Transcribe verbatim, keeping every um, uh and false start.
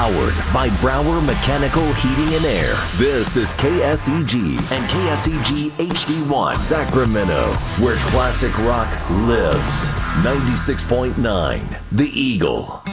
Powered by Brower Mechanical Heating and Air. This is K S E G and K S E G H D one Sacramento, where classic rock lives. ninety-six point nine The Eagle.